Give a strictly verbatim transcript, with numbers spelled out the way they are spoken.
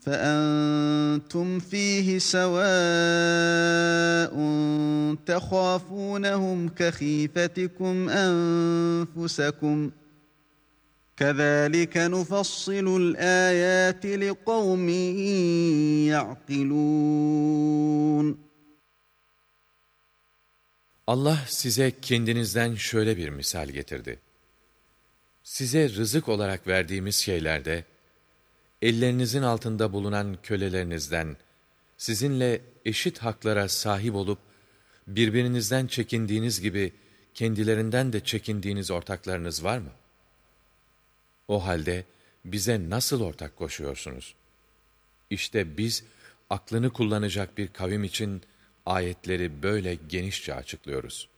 فَأَنْتُمْ فِيهِ سَوَاءٌ تَخَافُونَهُمْ كَخِيفَتِكُمْ أَنْفُسَكُمْ كَذَٰلِكَ نُفَصِّلُ الْآيَاتِ لِقَوْمٍ يَعْقِلُونَ. Allah size kendinizden şöyle bir misal getirdi. Size rızık olarak verdiğimiz şeylerde, ellerinizin altında bulunan kölelerinizden, sizinle eşit haklara sahip olup, birbirinizden çekindiğiniz gibi, kendilerinden de çekindiğiniz ortaklarınız var mı? O halde, bize nasıl ortak koşuyorsunuz? İşte biz, aklını kullanacak bir kavim için, ayetleri böyle genişçe açıklıyoruz.